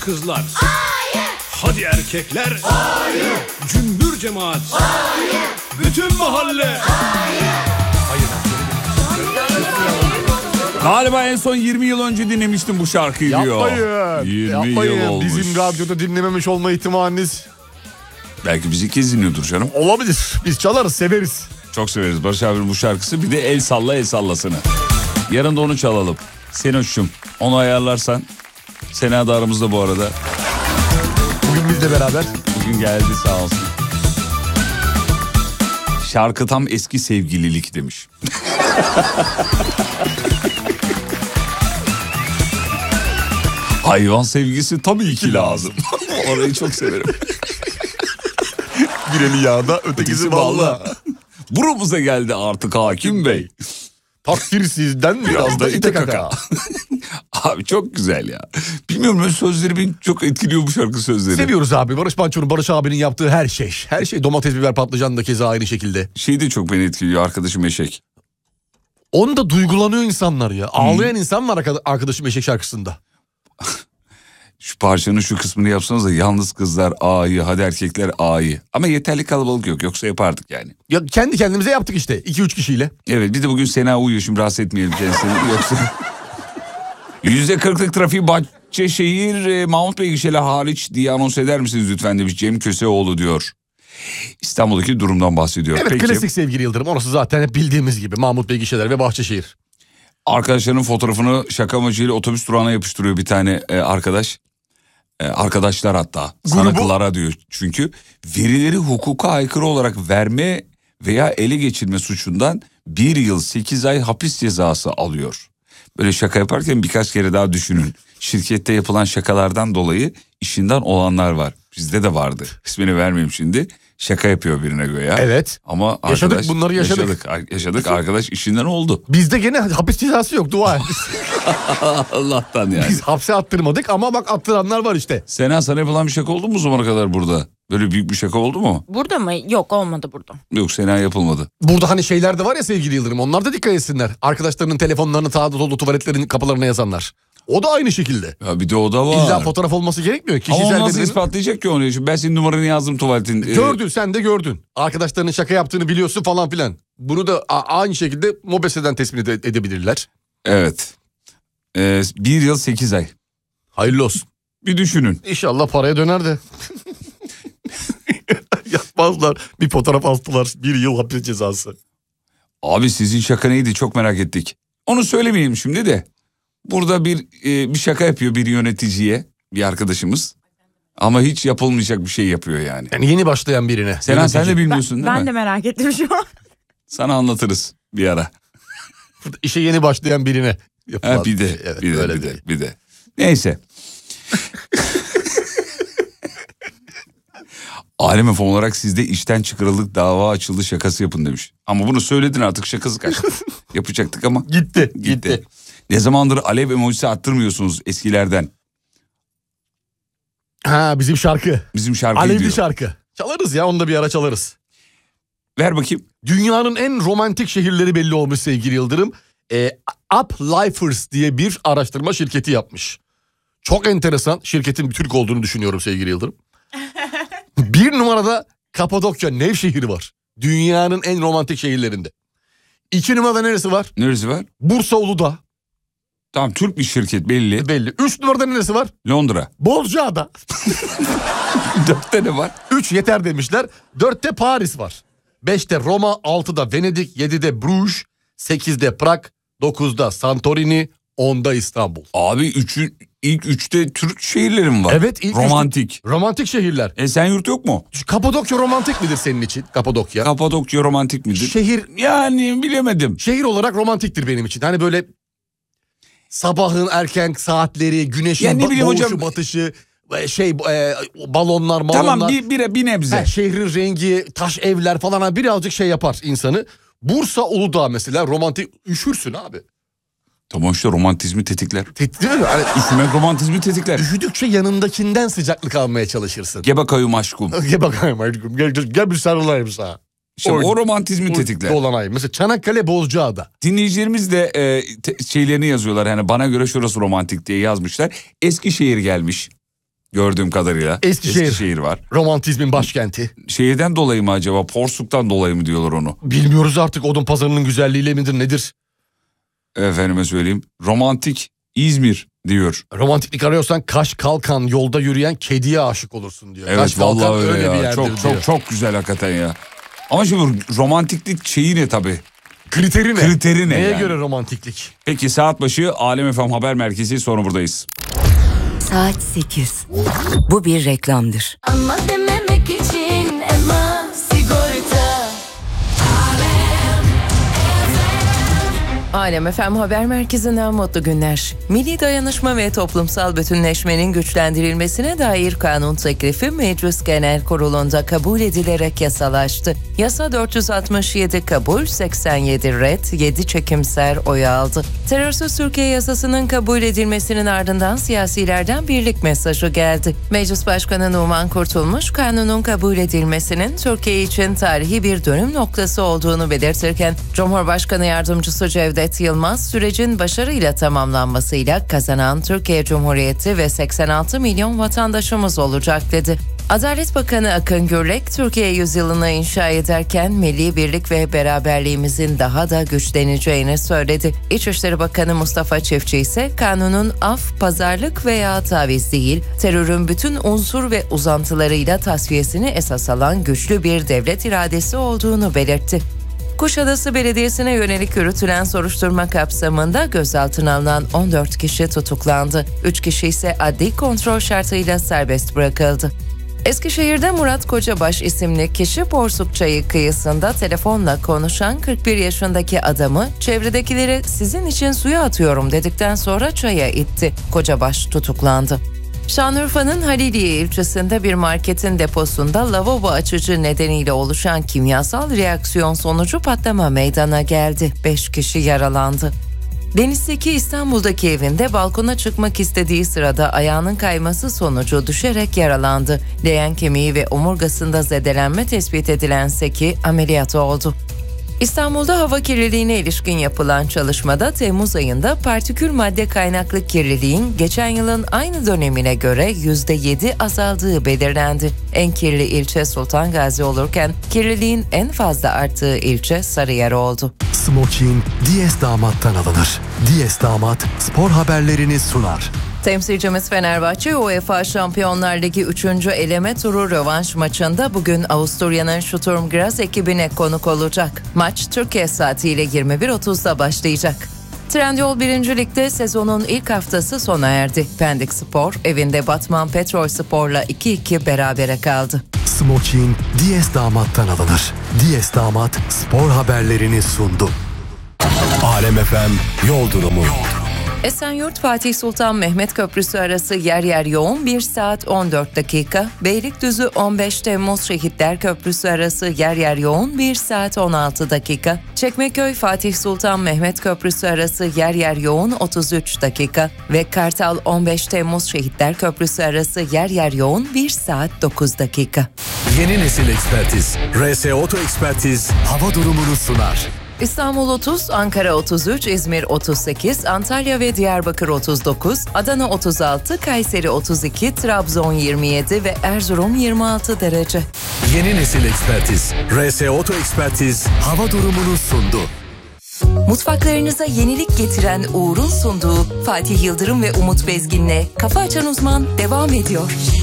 kızlar. Hayır. Hadi erkekler. Hayır. Cümbür cemaat. Hayır. Bütün mahalle. Hayır. Galiba en son 20 yıl önce dinlemiştim bu şarkıyı diyor. Yapmayın. Yıl olmuş. Bizim radyoda dinlememiş olma ihtimaliniz. Belki bizi kez dinliyordur canım. Olabilir. Biz çalarız, severiz. Çok severiz Barış abinin bu şarkısı. Bir de el salla el sallasını. Yarın da onu çalalım. Senoş'cum onu ayarlarsan. Sena da aramızda bu arada. Bugün bizle beraber. Bugün geldi sağ olsun. Şarkı tam eski sevgililik demiş. Hayvan sevgisi tabii ki lazım. Orayı çok severim. Bireni yağda, ötekisi balla. Burumuza geldi artık hakim bey. Takdir sizden biraz da ite kaka. Abi çok güzel ya. Bilmiyorum ben sözleri beni çok etkiliyor bu şarkı sözleri. Seviyoruz abi. Barış Manço'nun, Barış abinin yaptığı her şey. Her şey, domates, biber, patlıcan da keza aynı şekilde. Şey de çok beni etkiliyor arkadaşım Eşek. Onda duygulanıyor insanlar ya. Ağlayan insan var arkadaşım Eşek şarkısında. Şu parçanın şu kısmını yapsanız da yalnız kızlar A'yı, hadi erkekler A'yı. Ama yeterli kalabalık yok, yoksa yapardık yani. Ya kendi kendimize yaptık işte 2-3 kişiyle. Evet, bir de bugün Sena uyuyor, şimdi rahatsız etmeyelim kendisini yoksa. %40'lık trafiği Bahçeşehir Mahmut Bey gişeler hariç diye anons eder misiniz lütfen demiş Cem Köseoğlu diyor. İstanbul'daki durumdan bahsediyor. Evet, peki. Klasik sevgili Yıldırım, orası zaten hep bildiğimiz gibi Mahmut Bey gişeler ve Bahçeşehir. Arkadaşların fotoğrafını şaka amacıyla otobüs durağına yapıştırıyor bir tane arkadaş. Arkadaşlar hatta sanıklara diyor çünkü verileri hukuka aykırı olarak verme veya ele geçirme suçundan 1 yıl 8 ay hapis cezası alıyor. Böyle şaka yaparken birkaç kere daha düşünün. Şirkette yapılan şakalardan dolayı işinden olanlar var. Bizde de vardı. İsmini vermeyeyim şimdi. Şaka yapıyor birine göre. Evet. Ama arkadaş, yaşadık, bunları yaşadık. Yaşadık arkadaş işinden oldu. Bizde gene hapis cezası yok, dua et. Allah'tan yani. Biz hapse attırmadık ama bak attıranlar var işte. Sena, sana yapılan bir şaka oldu mu o zamana kadar burada? Böyle büyük bir şaka oldu mu? Burada mı? Yok, olmadı burada. Yok, Sena yapılmadı. Burada hani şeyler de var ya sevgili Yıldırım, onlar da dikkat etsinler. Arkadaşlarının telefonlarını sağda solda tuvaletlerin kapılarına yazanlar. O da aynı şekilde. Ya bir de o da var. İlla fotoğraf olması gerekmiyor. Ama Kişisel nasıl verilerin- ispatlayacak ki onu? Ben senin numaranı yazdım tuvaletin. Gördün, sen de gördün. Arkadaşlarının şaka yaptığını biliyorsun falan filan. Bunu da aynı şekilde MOBESE'den tespit edebilirler. Evet. 1 yıl 8 ay. Hayırlı olsun. Bir düşünün. İnşallah paraya döner de. Yapmazlar. Bir fotoğraf astılar. 1 yıl hapis cezası. Abi sizin şaka neydi, çok merak ettik. Onu söylemeyeyim şimdi de. Burada bir şaka yapıyor bir yöneticiye, bir arkadaşımız. Ama hiç yapılmayacak bir şey yapıyor yani. Yani yeni başlayan birine. Sena, sen de bilmiyorsun değil mi? Ben de merak ettim şu an. Sana anlatırız bir ara. İşe yeni başlayan birine. Ha, bir de, Evet, bir de, öyle bir değil. de, bir de. Neyse. Alem FM olarak sizde işten çıkarıldık, dava açıldı, şakası yapın demiş. Ama bunu söyledin artık, şakası kaçtı. Yapacaktık ama. Gitti. Ne zamandır alev emojisi attırmıyorsunuz eskilerden. Ha, bizim şarkı. Bizim şarkıyı Alevli diyor. şarkı. Çalarız ya, onu da bir ara çalarız. Ver bakayım. Dünyanın en romantik şehirleri belli olmuş sevgili Yıldırım. Uplifers diye bir araştırma şirketi yapmış. Çok enteresan. Şirketin bir Türk olduğunu düşünüyorum sevgili Yıldırım. 1 numarada Kapadokya, Nevşehir var. Dünyanın en romantik şehirlerinde. 2 numarada neresi var? Neresi var? Bursa Uludağ. Tamam, Türk bir şirket belli. Belli. 3 numarada neresi var? Londra. Bozcaada. 4'te ne var? 3 yeter demişler. 4'te Paris var. 5'te Roma, 6'da Venedik, 7'de Bruges, 8'de Prag, 9'da Santorini, 10'da İstanbul. Abi ilk 3'te Türk şehirleri mi var? Evet, ilk romantik. Romantik şehirler. Esenyurt yok mu? Kapadokya romantik midir senin için? Kapadokya. Kapadokya romantik midir? Şehir, Yani bilemedim. şehir olarak romantiktir benim için. Hani böyle sabahın erken saatleri, güneşin Ya ne bileyim doğuşu, hocam. batışı, balonlar, Tamam, bir nebze. şehrin rengi, taş evler falan, hani birazcık şey yapar insanı. Bursa Uludağ mesela romantik, üşürsün abi. Tamam işte, romantizmi tetikler. Değil mi? Hani Üşümek romantizmi tetikler. üşüdükçe yanındakinden sıcaklık almaya çalışırsın. Gel bakayım aşkım. Gel bakayım aşkım, gel bir sarılayım sana. İşte o romantizmi tetikler. Dolanayım. Mesela Çanakkale, Bozcaada. Dinleyicilerimiz de şeylerini yazıyorlar. Yani bana göre şurası romantik diye yazmışlar. Eskişehir gelmiş. gördüğüm kadarıyla. Eskişehir var. Romantizmin başkenti. Şehirden dolayı mı acaba? Porsuk'tan dolayı mı diyorlar onu? Bilmiyoruz artık, odun pazarının güzelliğiyle midir nedir? Efendime söyleyeyim. Romantik İzmir diyor. Romantiklik arıyorsan Kaş Kalkan yolda yürüyen kediye aşık olursun diyor. Evet, Kaş vallahi Kalkan öyle ya. bir yerdir diyor. Çok güzel hakikaten ya. Ama şimdi romantiklik şeyi ne tabii? Kriteri ne? Kriteri ne Neye yani? göre romantiklik? Peki saat başı Alem FM Haber Merkezi, sonra buradayız. Saat 8. Bu bir reklamdır. Ama dememek için Ema Sigorta. Alem FM Haber Merkezi'nden mutlu günler. Milli dayanışma ve toplumsal bütünleşmenin güçlendirilmesine dair kanun teklifi Meclis Genel Kurulu'nda kabul edilerek yasalaştı. Yasa 467 kabul, 87 red, 7 çekimser oy aldı. Terörsüz Türkiye yasasının kabul edilmesinin ardından siyasilerden birlik mesajı geldi. Meclis Başkanı Numan Kurtulmuş, kanunun kabul edilmesinin Türkiye için tarihi bir dönüm noktası olduğunu belirtirken, Cumhurbaşkanı Yardımcısı Cevdet Yılmaz, sürecin başarıyla tamamlanmasıyla kazanan Türkiye Cumhuriyeti ve 86 milyon vatandaşımız olacak dedi. Adalet Bakanı Akın Gürlek, Türkiye yüzyılını inşa ederken milli birlik ve beraberliğimizin daha da güçleneceğini söyledi. İçişleri Bakanı Mustafa Çiftçi ise kanunun af, pazarlık veya taviz değil, terörün bütün unsur ve uzantılarıyla tasfiyesini esas alan güçlü bir devlet iradesi olduğunu belirtti. Kuşadası Belediyesi'ne yönelik yürütülen soruşturma kapsamında gözaltına alınan 14 kişi tutuklandı. 3 kişi ise adli kontrol şartıyla serbest bırakıldı. Eskişehir'de Murat Kocabaş isimli kişi Porsuk Çayı kıyısında telefonla konuşan 41 yaşındaki adamı çevredekilere "sizin için suya atıyorum" dedikten sonra çaya itti. Kocabaş tutuklandı. Şanlıurfa'nın Haliliye ilçesinde bir marketin deposunda lavabo açıcı nedeniyle oluşan kimyasal reaksiyon sonucu patlama meydana geldi. 5 kişi yaralandı. Deniz'deki İstanbul'daki evinde balkona çıkmak istediği sırada ayağının kayması sonucu düşerek yaralandı. Leğen kemiği ve omurgasında zedelenme tespit edilen Seki ameliyat oldu. İstanbul'da hava kirliliğine ilişkin yapılan çalışmada Temmuz ayında partikül madde kaynaklı kirliliğin geçen yılın aynı dönemine göre %7 azaldığı belirlendi. En kirli ilçe Sultan Gazi olurken kirliliğin en fazla arttığı ilçe Sarıyer oldu. Smokin Diyes Damat'tan alınır. Diyes Damat spor haberlerini sunar. Temsilcimiz Fenerbahçe UEFA Şampiyonlar Ligi 3. eleme turu rövanş maçında bugün Avusturya'nın Sturm Graz ekibine konuk olacak. Maç Türkiye saatiyle 21.30'da başlayacak. Trendyol 1. Lig'de sezonun ilk haftası sona erdi. Pendik Spor evinde Batman Petrol Spor'la 2-2 berabere kaldı. Smokin Diyes Damat'tan alınır. Diyes Damat spor haberlerini sundu. Alem FM yol durumu. Esenyurt Fatih Sultan Mehmet Köprüsü arası yer yer yoğun 1 saat 14 dakika. Beylikdüzü 15 Temmuz Şehitler Köprüsü arası yer yer yoğun 1 saat 16 dakika. Çekmeköy Fatih Sultan Mehmet Köprüsü arası yer yer yoğun 33 dakika. Ve Kartal 15 Temmuz Şehitler Köprüsü arası yer yer yoğun 1 saat 9 dakika. Yeni nesil ekspertiz. RS Oto Ekspertiz hava durumunu sunar. İstanbul 30, Ankara 33, İzmir 38, Antalya ve Diyarbakır 39, Adana 36, Kayseri 32, Trabzon 27 ve Erzurum 26 derece. Yeni nesil ekspertiz. RS Oto Ekspertiz hava durumunu sundu. Mutfaklarınıza yenilik getiren Uğur'un sunduğu Fatih Yıldırım ve Umut Bezgin'le Kafa Açan Uzman devam ediyor.